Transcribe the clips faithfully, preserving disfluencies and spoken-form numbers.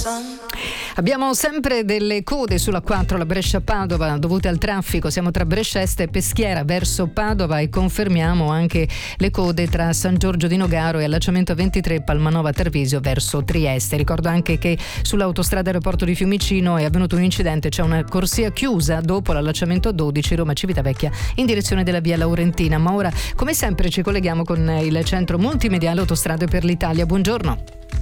Abbiamo sempre delle code sulla quattro, la Brescia-Padova, dovute al traffico. Siamo tra Brescia Est e Peschiera verso Padova e confermiamo anche le code tra San Giorgio di Nogaro e allacciamento ventitré Palmanova Tarvisio verso Trieste. Ricordo anche che sull'autostrada aeroporto di Fiumicino è avvenuto un incidente, c'è una corsia chiusa dopo l'allacciamento dodici Roma Civitavecchia in direzione della via Laurentina. Ma ora, come sempre, ci colleghiamo con il centro multimediale Autostrade per l'Italia. Buongiorno.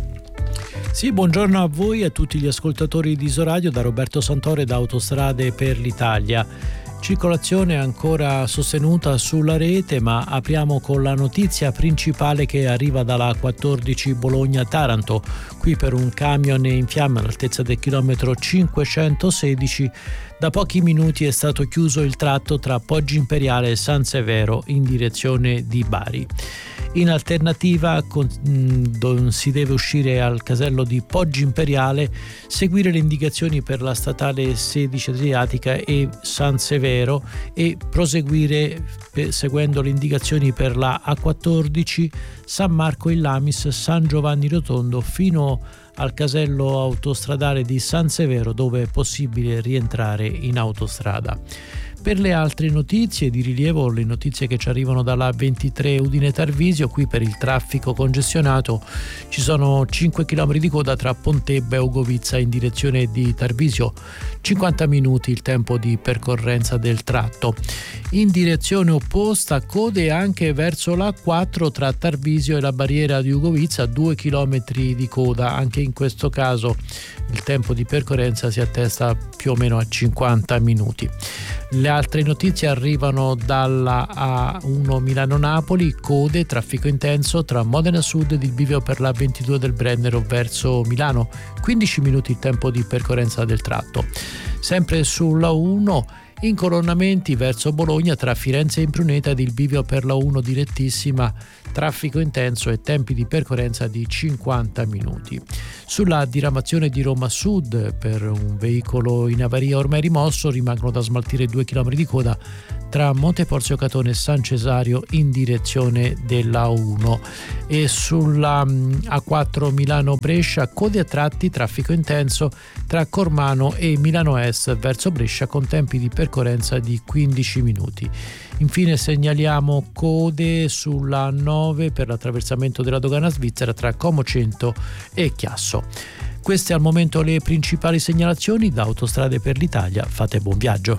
Sì, buongiorno a voi e a tutti gli ascoltatori di Isoradio da Roberto Santore da Autostrade per l'Italia. Circolazione ancora sostenuta sulla rete, ma apriamo con la notizia principale che arriva dalla quattordici Bologna-Taranto. Qui per un camion in fiamme all'altezza del chilometro cinquecentosedici da pochi minuti è stato chiuso il tratto tra Poggio Imperiale e San Severo in direzione di Bari. In alternativa con, mh, si deve uscire al casello di Poggio Imperiale, seguire le indicazioni per la statale sedici Adriatica e San Severo e proseguire per, seguendo le indicazioni per la A quattordici San Marco in Lamis, San Giovanni Rotondo fino al casello autostradale di San Severo, dove è possibile rientrare in autostrada. Per le altre notizie di rilievo, le notizie che ci arrivano dalla ventitré Udine Tarvisio, qui per il traffico congestionato ci sono cinque chilometri di coda tra Pontebba e Ugovizza in direzione di Tarvisio, cinquanta minuti il tempo di percorrenza del tratto. In direzione opposta code anche verso la quattro tra Tarvisio e la barriera di Ugovizza, due chilometri di coda, anche in questo caso il tempo di percorrenza si attesta più o meno a cinquanta minuti. Le altre notizie arrivano dalla A uno Milano-Napoli, code, traffico intenso tra Modena Sud ed il bivio per la ventidue del Brennero verso Milano, quindici minuti il tempo di percorrenza del tratto. Sempre sulla uno, incolonnamenti verso Bologna tra Firenze e Impruneta ed il bivio per la uno direttissima, traffico intenso e tempi di percorrenza di cinquanta minuti. Sulla diramazione di Roma Sud per un veicolo in avaria ormai rimosso rimangono da smaltire due chilometri di coda tra Monteporzio Catone e San Cesario in direzione della uno. E sulla A quattro Milano-Brescia code a tratti, traffico intenso tra Cormano e Milano Est verso Brescia con tempi di percorrenza di quindici minuti. Infine segnaliamo code sulla nove per l'attraversamento della dogana svizzera tra Como Cento e Chiasso. Queste al momento le principali segnalazioni da Autostrade per l'Italia. Fate buon viaggio.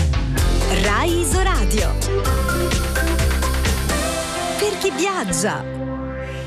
Rai Isoradio. Per chi viaggia.